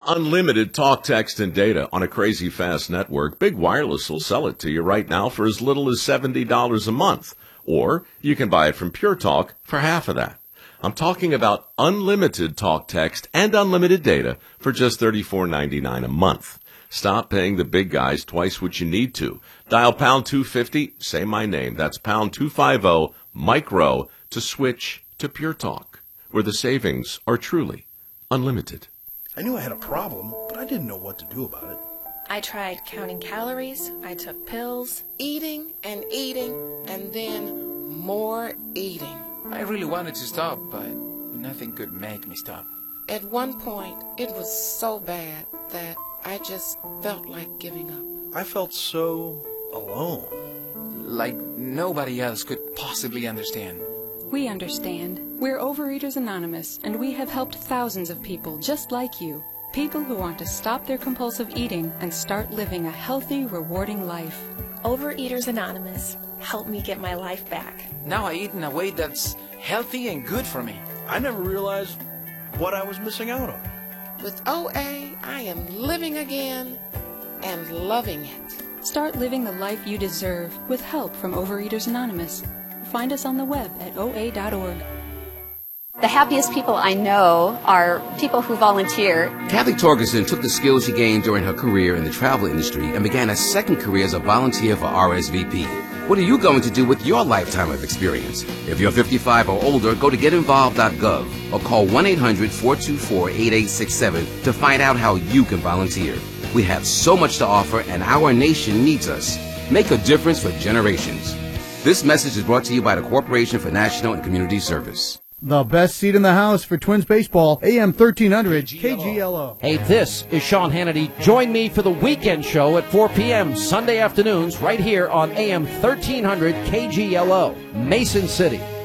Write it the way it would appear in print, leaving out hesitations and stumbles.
unlimited talk, text, and data on a crazy fast network, Big Wireless will sell it to you right now for as little as $70 a month. Or you can buy it from Pure Talk for half of that. I'm talking about unlimited talk, text, and unlimited data for just $34.99 a month. Stop paying the big guys twice what you need to. Dial pound 250, say my name. That's pound 250 micro to switch to Pure Talk, where the savings are truly unlimited. I knew I had a problem, but I didn't know what to do about it. I tried counting calories, I took pills, eating, and then more eating. I really wanted to stop, but nothing could make me stop. At one point, it was so bad that I just felt like giving up. I felt so alone. Like nobody else could possibly understand. We understand. We're Overeaters Anonymous, and we have helped thousands of people just like you. People who want to stop their compulsive eating and start living a healthy, rewarding life. Overeaters Anonymous, help me get my life back. Now I eat in a way that's healthy and good for me. I never realized what I was missing out on. With OA, I am living again and loving it. Start living the life you deserve with help from Overeaters Anonymous. Find us on the web at oa.org. The happiest people I know are people who volunteer. Kathy Torgerson took the skills she gained during her career in the travel industry and began a second career as a volunteer for RSVP. What are you going to do with your lifetime of experience? If you're 55 or older, go to getinvolved.gov or call 1-800-424-8867 to find out how you can volunteer. We have so much to offer and our nation needs us. Make a difference for generations. This message is brought to you by the Corporation for National and Community Service. The best seat in the house for Twins baseball, AM 1300 KGLO. Hey, this is Sean Hannity. Join me for the weekend show at 4 p.m. Sunday afternoons right here on AM 1300 KGLO, Mason City.